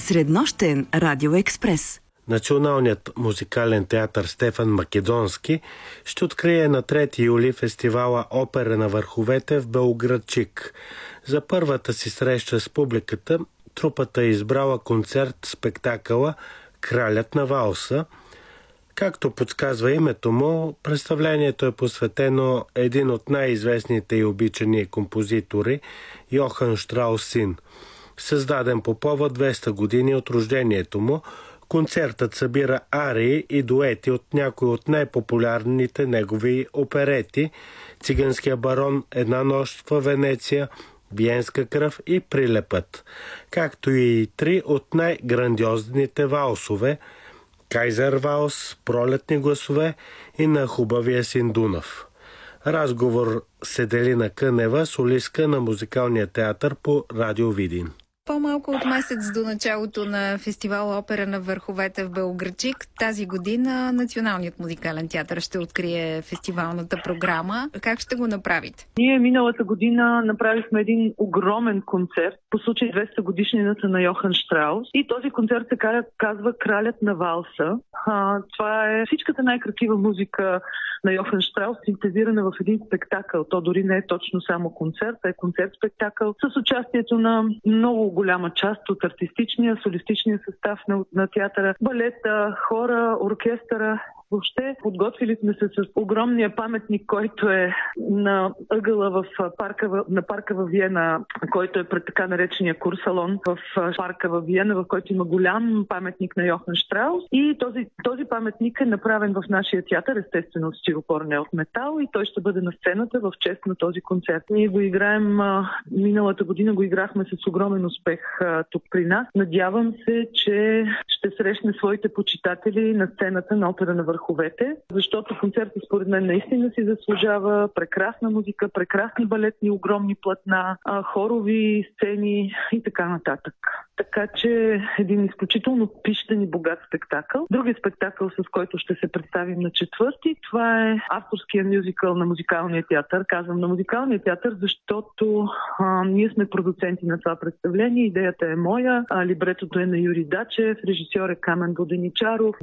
Среднощен радиоекспрес. Националният музикален театър Стефан Македонски ще открие на 3 юли фестивала Опера на върховете в Белоградчик. За първата си среща с публиката трупата е избрала концерт-спектакъла Кралят на валса. Както подсказва името му, представлението е посветено един от най-известните и обичани композитори Йохан Штраус син. Създаден по повод 200 години от рождението му, концертът събира арии и дуети от някои от най-популярните негови оперети: Циганския барон, Една нощ в Венеция, Виенска кръв и Прилепът, както и 3 от най-грандиозните валсове: Кайзер валс, Пролетни гласове и На хубавия син Дунав. Разговор с Еделина Кънева, солистка на музикалния театър по Радио Видин. По-малко от месец до началото на фестивал Опера на върховете в Белоградчик, тази година Националният музикален театър ще открие фестивалната програма. Как ще го направите? Ние миналата година направихме един огромен концерт по случай 200 годишнината на Йохан Штраус. И този концерт се казва Кралят на валса. Това е всичката най-красива музика на Йохан Штраус, синтезирана в един спектакъл. То дори не е точно само концерт, а е концерт-спектакъл с участието на много голяма част от артистичния, солистичния състав на театъра, балета, хора, оркестъра. Въобще подготвили сме се с огромния паметник, който е на ъгъла на парка във Виена, който е пред така наречения Курсалон в парка във Виена, в който има голям паметник на Йохан Штраус. И този паметник е направен в нашия театър, естествено от стиропор, не от метал, и той ще бъде на сцената в чест на този концерт. Ние го играем, миналата година го играхме с огромен успех тук при нас. Надявам се, че ще срещне своите почитатели на сцената на Опера на върховете, защото концертът според мен наистина си заслужава прекрасна музика, прекрасни балетни, огромни платна, хорови сцени и така нататък. Така че един изключително пищен и богат спектакъл. Другият спектакъл, с който ще се представим на 4-ти, това е авторския мюзикъл на музикалния театър. Казвам на музикалния театър, защото ние сме продуценти на това представление. Идеята е моя, либретото е на Юрий Дачев, режисьор е Камен Воденичаров,